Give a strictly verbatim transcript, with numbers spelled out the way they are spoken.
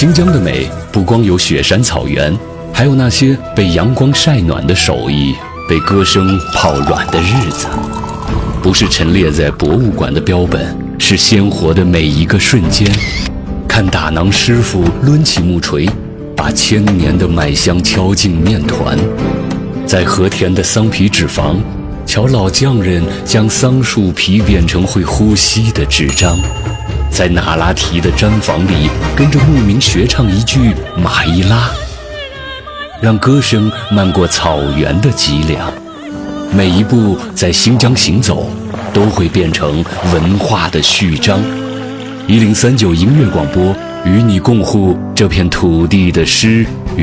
新疆的美不光有雪山草原，还有那些被阳光晒暖的手艺，被歌声泡软的日子。不是陈列在博物馆的标本，是鲜活的每一个瞬间。看打囊师傅抡起木锤，把千年的麦香敲进面团。在和田的桑皮纸坊，瞧老匠人将桑树皮变成会呼吸的纸张。在那拉提的毡房里，跟着牧民学唱一句马伊拉，让歌声漫过草原的脊梁。每一步在新疆行走，都会变成文化的序章。一零三九音乐广播，与你共护这片土地的诗与